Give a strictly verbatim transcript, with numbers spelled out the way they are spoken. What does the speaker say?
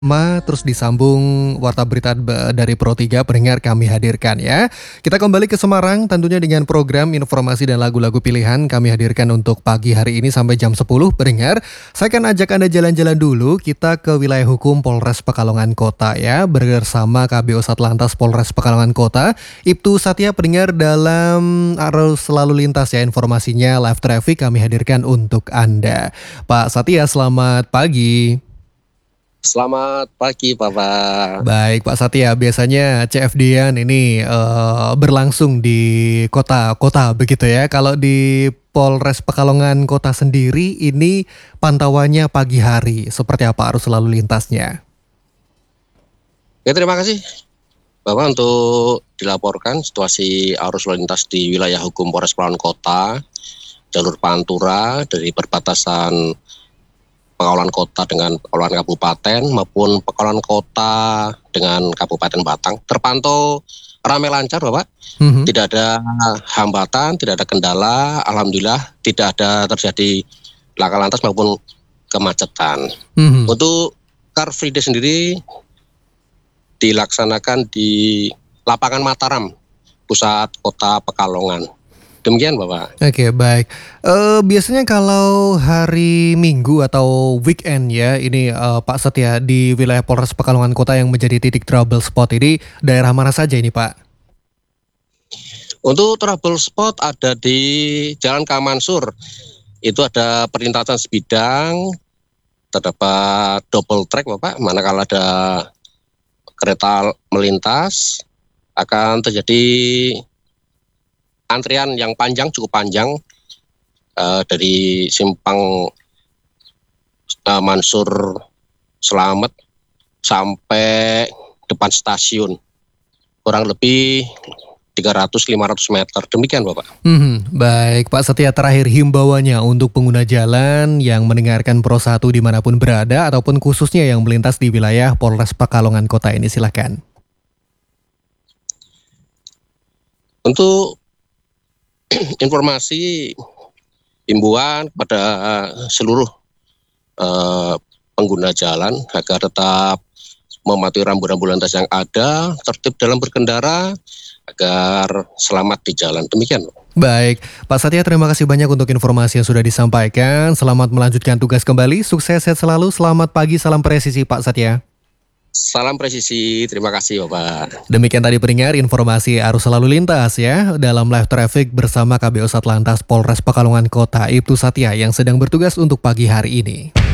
Ma, terus disambung Warta Berita ba dari Pro tiga pendengar kami hadirkan ya. Kita kembali ke Semarang tentunya dengan program informasi dan lagu-lagu pilihan kami hadirkan untuk pagi hari ini sampai jam sepuluh pendengar. Saya akan ajak Anda jalan-jalan dulu kita ke wilayah hukum Polres Pekalongan Kota ya bersama K B O Satlantas Polres Pekalongan Kota, Ibtu Satya pendengar dalam arus lalu lintas ya informasinya live traffic kami hadirkan untuk Anda. Pak Satya selamat pagi. Selamat pagi, Bapak. Baik, Pak Satya, biasanya C F D-an ini uh, berlangsung di kota-kota begitu ya. Kalau di Polres Pekalongan Kota sendiri ini pantauannya pagi hari, seperti apa arus lalu lintasnya? Ya, terima kasih, Bapak, untuk dilaporkan situasi arus lalu lintas di wilayah hukum Polres Pekalongan Kota, jalur Pantura dari perbatasan Pekalongan Kota dengan Pekalongan Kabupaten maupun Pekalongan Kota dengan Kabupaten Batang terpantau ramai lancar, Bapak. Mm-hmm. Tidak ada hambatan, tidak ada kendala, alhamdulillah tidak ada terjadi laka lantas maupun kemacetan. Mm-hmm. Untuk Car Free Day sendiri dilaksanakan di lapangan Mataram, pusat kota Pekalongan. Demikian, Bapak. Oke, baik. Uh, biasanya kalau hari Minggu atau weekend ya, ini uh, Pak Satya di wilayah Polres Pekalongan Kota yang menjadi titik trouble spot ini daerah mana saja ini, Pak? Untuk trouble spot ada di Jalan K. Mansur. Itu ada perlintasan sebidang, terdapat double track, Bapak. Manakala ada kereta melintas, akan terjadi antrian yang panjang, cukup panjang uh, dari simpang uh, Mansur Selamat sampai depan stasiun, kurang lebih tiga ratus sampai lima ratus meter. Demikian, Bapak. Hmm, baik, Pak Satya, terakhir himbauannya untuk pengguna jalan yang mendengarkan Pro satu dimanapun berada ataupun khususnya yang melintas di wilayah Polres Pekalongan Kota ini, silakan. Untuk informasi himbauan kepada seluruh uh, pengguna jalan agar tetap mematuhi rambu-rambu lintas yang ada, tertib dalam berkendara, agar selamat di jalan. Demikian. Baik, Pak Satya, terima kasih banyak untuk informasi yang sudah disampaikan. Selamat melanjutkan tugas kembali, sukses sehat selalu, selamat pagi, salam presisi Pak Satya. Salam presisi, terima kasih, Bapak. Demikian tadi pendengar informasi arus lalu lintas ya dalam live traffic bersama K B O Satlantas Polres Pekalongan Kota, Ibtu Satya yang sedang bertugas untuk pagi hari ini.